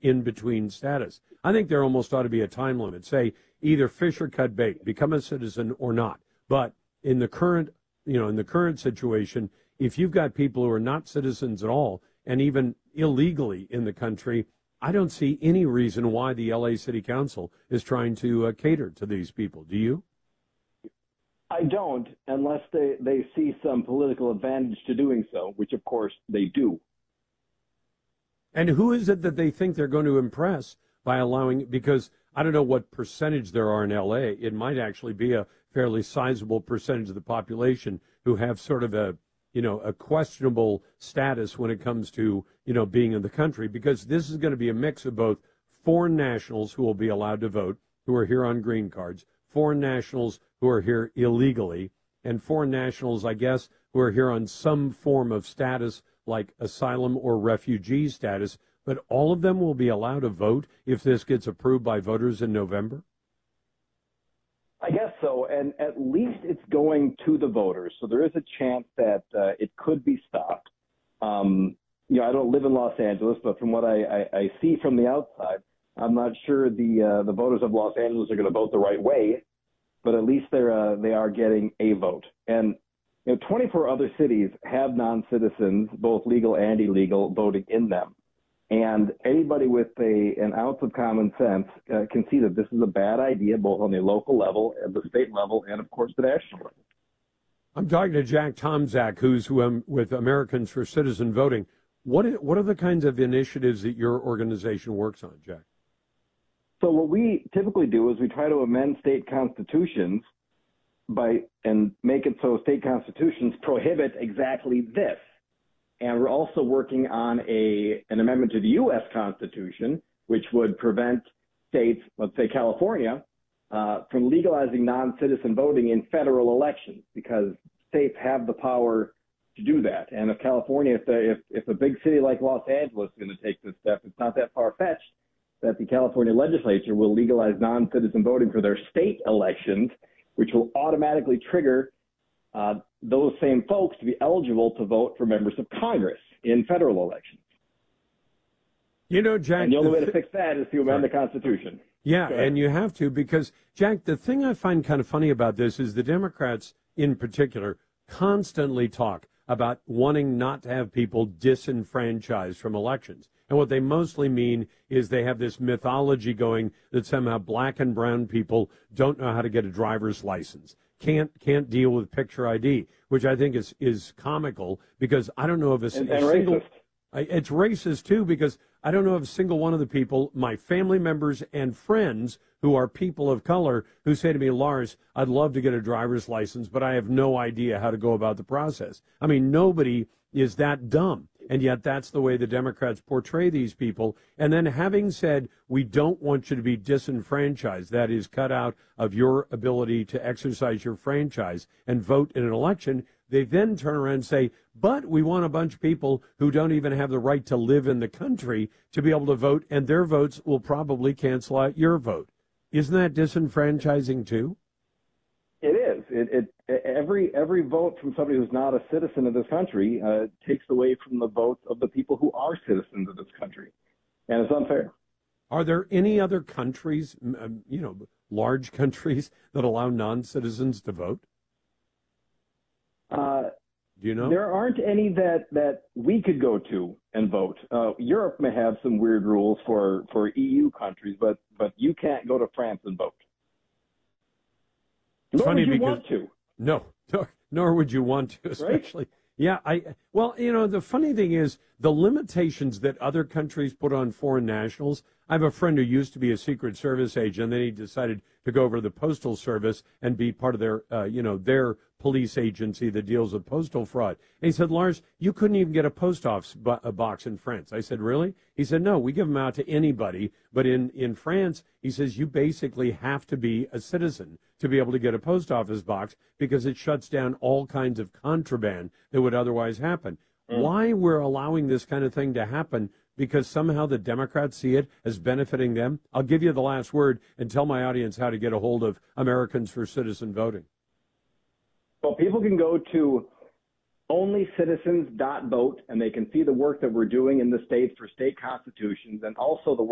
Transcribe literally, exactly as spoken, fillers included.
in-between status. I think there almost ought to be a time limit. Say either fish or cut bait, become a citizen or not. But in the current, you know, in the current situation, if you've got people who are not citizens at all and even illegally in the country, I don't see any reason why the L A City Council is trying to uh, cater to these people. Do you? I don't, unless they, they see some political advantage to doing so, which of course they do. And who is it that they think they're going to impress by allowing, because I don't know what percentage there are in L A. It might actually be a fairly sizable percentage of the population who have sort of a, you know, a questionable status when it comes to, you know, being in the country, because this is going to be a mix of both foreign nationals who will be allowed to vote, who are here on green cards, foreign nationals who are here illegally, and foreign nationals, I guess, who are here on some form of status like asylum or refugee status, but all of them will be allowed to vote if this gets approved by voters in November? I guess so, and at least it's going to the voters, so there is a chance that uh, it could be stopped. Um, you know, I don't live in Los Angeles, but from what I, I, I see from the outside, I'm not sure the uh, the voters of Los Angeles are going to vote the right way, but at least they're uh, they are getting a vote. And you know, twenty-four other cities have non-citizens, both legal and illegal, voting in them. And anybody with a, an ounce of common sense uh, can see that this is a bad idea, both on the local level, at the state level, and, of course, the national level. I'm talking to Jack Tomczak, who's um, with Americans for Citizen Voting. What is, what are the kinds of initiatives that your organization works on, Jack? So what we typically do is we try to amend state constitutions by and make it so state constitutions prohibit exactly this. And we're also working on a an amendment to the U S Constitution, which would prevent states, let's say California, uh, from legalizing non-citizen voting in federal elections, because states have the power to do that. And if California, if, the, if, if a big city like Los Angeles is going to take this step, it's not that far-fetched that the California legislature will legalize non-citizen voting for their state elections, which will automatically trigger uh, those same folks to be eligible to vote for members of Congress in federal elections. You know, Jack, and the only the way to th- fix that is to amend the Constitution. Yeah, and you have to, because, Jack, the thing I find kind of funny about this is the Democrats in particular constantly talk about wanting not to have people disenfranchised from elections. And what they mostly mean is they have this mythology going that somehow black and brown people don't know how to get a driver's license, can't can't deal with picture I D, which I think is, is comical, because I don't know of a, and, a and single... racist. It's racist, too, because I don't know of a single one of the people, my family members and friends who are people of color, who say to me, Lars, I'd love to get a driver's license, but I have no idea how to go about the process. I mean, nobody is that dumb. And yet that's the way the Democrats portray these people. And then having said, we don't want you to be disenfranchised, that is, cut out of your ability to exercise your franchise and vote in an election, they then turn around and say, but we want a bunch of people who don't even have the right to live in the country to be able to vote, and their votes will probably cancel out your vote. Isn't that disenfranchising too? It is. It, it every every vote from somebody who's not a citizen of this country uh, takes away from the votes of the people who are citizens of this country, and it's unfair. Are there any other countries, you know, large countries that allow non-citizens to vote? Uh, Do you know? There aren't any that, that we could go to and vote. Uh, Europe may have some weird rules for, for E U countries, but, but you can't go to France and vote. Nor Funny would you because, want to. No, nor, nor would you want to, especially. Right? Yeah, I well, you know, the funny thing is the limitations that other countries put on foreign nationals. I have a friend who used to be a Secret Service agent, and then he decided to go over to the Postal Service and be part of their, uh, you know, their police agency that deals with postal fraud. And he said, Lars, you couldn't even get a post office bo- a box in France. I said, really? He said, no, we give them out to anybody. But in, in France, he says, you basically have to be a citizen to be able to get a post office box, because it shuts down all kinds of contraband that would otherwise happen. Mm. Why we're allowing this kind of thing to happen? Because somehow the Democrats see it as benefiting them. I'll give you the last word and tell my audience how to get a hold of Americans for Citizen Voting. Well, people can go to only citizens dot vote, and they can see the work that we're doing in the states for state constitutions, and also the